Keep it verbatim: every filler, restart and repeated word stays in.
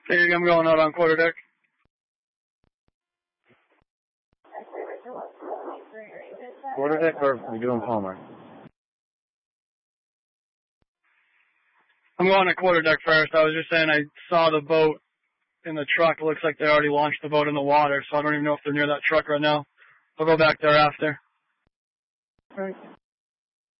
Hey, I'm going out on quarterdeck. Quarterdeck, or are we doing Palmer? I'm going to quarterdeck first. I was just saying I saw the boat in the truck. It looks like they already launched the boat in the water, so I don't even know if they're near that truck right now. I'll go back there after. All right.